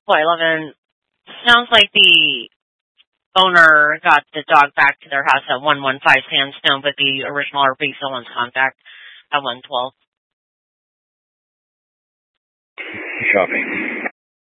Well, 11. Sounds like the owner got the dog back to their house at 115 Sandstone, but the original RV still wants contact at 112. Copy.